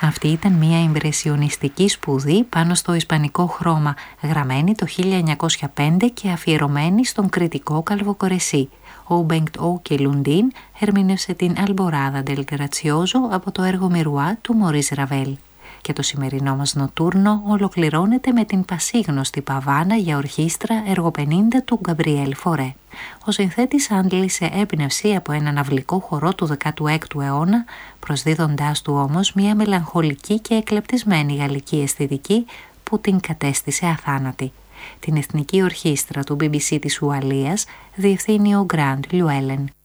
Αυτή ήταν μια ιμπρεσιονιστική σπουδή πάνω στο ισπανικό χρώμα, γραμμένη το 1905 και αφιερωμένη στον κριτικό Καλβοκορεσί. Ο Μπενκτ Όκε Λουντίν ερμήνευσε την Αλμποράδα del Grazioso από το έργο Μιρουά του Μωρίς Ραβέλ. Και το σημερινό μας νοτούρνο ολοκληρώνεται με την πασίγνωστη Παβάνα για ορχήστρα έργο 50 του Γκαμπριέλ Φορέ. Ο συνθέτης άντλησε έμπνευση από έναν αυλικό χορό του 16ου αιώνα, προσδίδοντάς του όμως μια μελαγχολική και εκλεπτισμένη γαλλική αισθητική που την κατέστησε αθάνατη. Την Εθνική Ορχήστρα του BBC της Ουαλίας διευθύνει ο Γκραντ Λιουέλεν.